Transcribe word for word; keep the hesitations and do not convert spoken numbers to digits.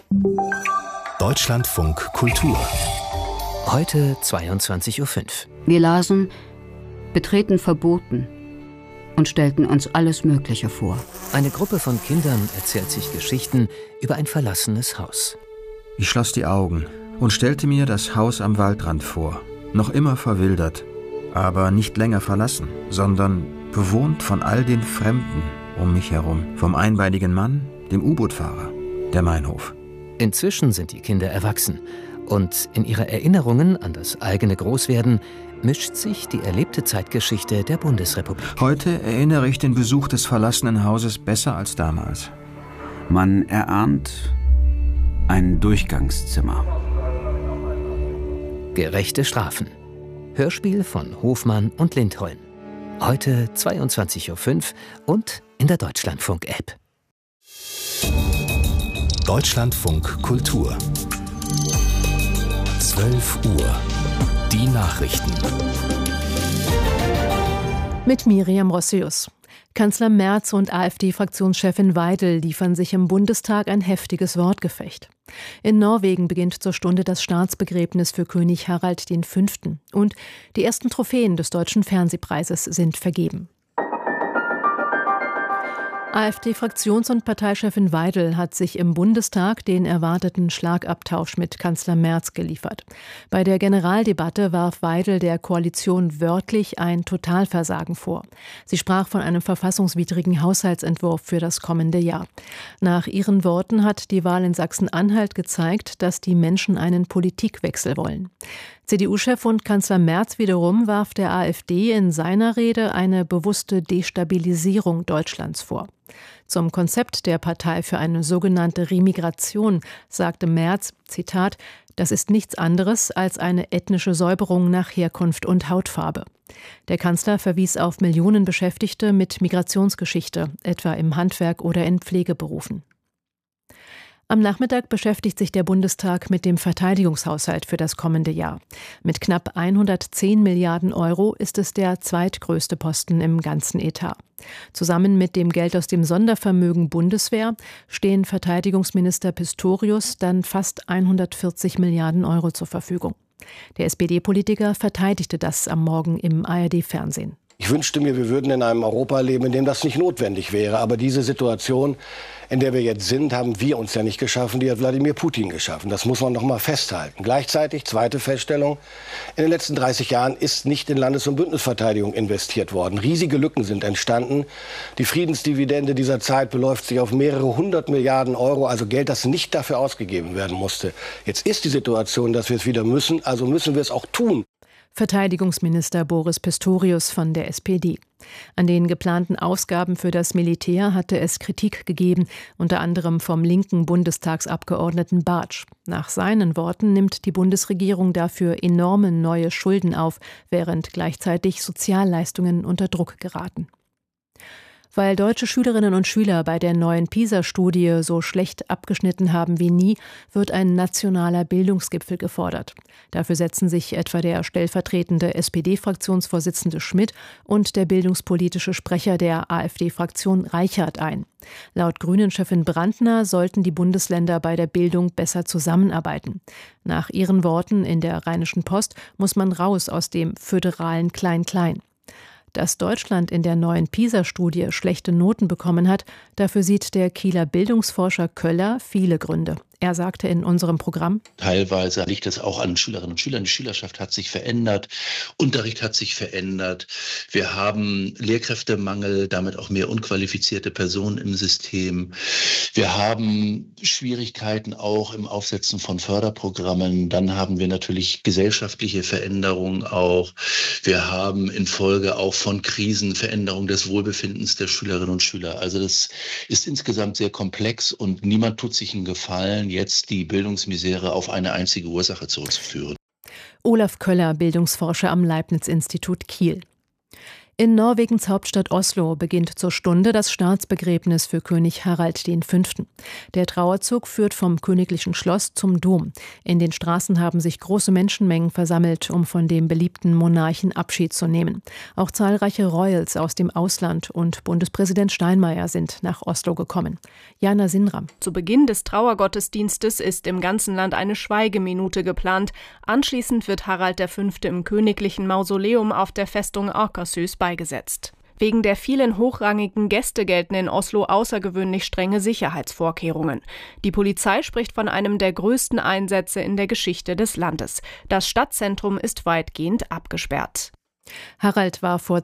Deutschlandfunk Kultur. Heute zweiundzwanzig Uhr fünf. Wir lasen Betreten verboten und stellten uns alles Mögliche vor. Eine Gruppe von Kindern erzählt sich Geschichten über ein verlassenes Haus. Ich schloss die Augen und stellte mir das Haus am Waldrand vor. Noch immer verwildert, aber nicht länger verlassen, sondern bewohnt von all den Fremden um mich herum. Vom einbeinigen Mann, dem U-Boot-Fahrer, der Meinhof. Inzwischen sind die Kinder erwachsen und in ihre Erinnerungen an das eigene Großwerden mischt sich die erlebte Zeitgeschichte der Bundesrepublik. Heute erinnere ich den Besuch des verlassenen Hauses besser als damals. Man erahnt ein Durchgangszimmer. Gerechte Strafen. Hörspiel von Hofmann und Lindholm. Heute zweiundzwanzig Uhr fünf und in der Deutschlandfunk-App. Deutschlandfunk Kultur. zwölf Uhr. Die Nachrichten. Mit Miriam Rossius. Kanzler Merz und AfD-Fraktionschefin Weidel liefern sich im Bundestag ein heftiges Wortgefecht. In Norwegen beginnt zur Stunde das Staatsbegräbnis für König Harald V. Und die ersten Trophäen des Deutschen Fernsehpreises sind vergeben. AfD-Fraktions- und Parteichefin Weidel hat sich im Bundestag den erwarteten Schlagabtausch mit Kanzler Merz geliefert. Bei der Generaldebatte warf Weidel der Koalition wörtlich ein Totalversagen vor. Sie sprach von einem verfassungswidrigen Haushaltsentwurf für das kommende Jahr. Nach ihren Worten hat die Wahl in Sachsen-Anhalt gezeigt, dass die Menschen einen Politikwechsel wollen. C D U-Chef und Kanzler Merz wiederum warf der AfD in seiner Rede eine bewusste Destabilisierung Deutschlands vor. Zum Konzept der Partei für eine sogenannte Remigration sagte Merz, Zitat, das ist nichts anderes als eine ethnische Säuberung nach Herkunft und Hautfarbe. Der Kanzler verwies auf Millionen Beschäftigte mit Migrationsgeschichte, etwa im Handwerk oder in Pflegeberufen. Am Nachmittag beschäftigt sich der Bundestag mit dem Verteidigungshaushalt für das kommende Jahr. Mit knapp hundertzehn Milliarden Euro ist es der zweitgrößte Posten im ganzen Etat. Zusammen mit dem Geld aus dem Sondervermögen Bundeswehr stehen Verteidigungsminister Pistorius dann fast hundertvierzig Milliarden Euro zur Verfügung. Der S P D-Politiker verteidigte das am Morgen im A R D-Fernsehen. Ich wünschte mir, wir würden in einem Europa leben, in dem das nicht notwendig wäre. Aber diese Situation, in der wir jetzt sind, haben wir uns ja nicht geschaffen, die hat Wladimir Putin geschaffen. Das muss man noch mal festhalten. Gleichzeitig, zweite Feststellung, in den letzten dreißig Jahren ist nicht in Landes- und Bündnisverteidigung investiert worden. Riesige Lücken sind entstanden. Die Friedensdividende dieser Zeit beläuft sich auf mehrere hundert Milliarden Euro, also Geld, das nicht dafür ausgegeben werden musste. Jetzt ist die Situation, dass wir es wieder müssen, also müssen wir es auch tun. Verteidigungsminister Boris Pistorius von der S P D. An den geplanten Ausgaben für das Militär hatte es Kritik gegeben, unter anderem vom linken Bundestagsabgeordneten Bartsch. Nach seinen Worten nimmt die Bundesregierung dafür enorme neue Schulden auf, während gleichzeitig Sozialleistungen unter Druck geraten. Weil deutsche Schülerinnen und Schüler bei der neuen PISA-Studie so schlecht abgeschnitten haben wie nie, wird ein nationaler Bildungsgipfel gefordert. Dafür setzen sich etwa der stellvertretende S P D-Fraktionsvorsitzende Schmidt und der bildungspolitische Sprecher der AfD-Fraktion Reichert ein. Laut Grünen-Chefin Brandner sollten die Bundesländer bei der Bildung besser zusammenarbeiten. Nach ihren Worten in der Rheinischen Post muss man raus aus dem föderalen Klein-Klein. Dass Deutschland in der neuen PISA-Studie schlechte Noten bekommen hat, dafür sieht der Kieler Bildungsforscher Köller viele Gründe. Er sagte in unserem Programm: Teilweise liegt es auch an Schülerinnen und Schülern. Die Schülerschaft hat sich verändert, Unterricht hat sich verändert. Wir haben Lehrkräftemangel, damit auch mehr unqualifizierte Personen im System. Wir haben Schwierigkeiten auch im Aufsetzen von Förderprogrammen. Dann haben wir natürlich gesellschaftliche Veränderungen auch. Wir haben infolge auch von Krisen Veränderung des Wohlbefindens der Schülerinnen und Schüler. Also das ist insgesamt sehr komplex und niemand tut sich einen Gefallen, jetzt die Bildungsmisere auf eine einzige Ursache zurückzuführen. Olaf Köller, Bildungsforscher am Leibniz-Institut Kiel. In Norwegens Hauptstadt Oslo beginnt zur Stunde das Staatsbegräbnis für König Harald V. Der Trauerzug führt vom königlichen Schloss zum Dom. In den Straßen haben sich große Menschenmengen versammelt, um von dem beliebten Monarchen Abschied zu nehmen. Auch zahlreiche Royals aus dem Ausland und Bundespräsident Steinmeier sind nach Oslo gekommen. Jana Sinram. Zu Beginn des Trauergottesdienstes ist im ganzen Land eine Schweigeminute geplant. Anschließend wird Harald V. im königlichen Mausoleum auf der Festung Akershus beigesetzt. Wegen der vielen hochrangigen Gäste gelten in Oslo außergewöhnlich strenge Sicherheitsvorkehrungen. Die Polizei spricht von einem der größten Einsätze in der Geschichte des Landes. Das Stadtzentrum ist weitgehend abgesperrt. Harald war vor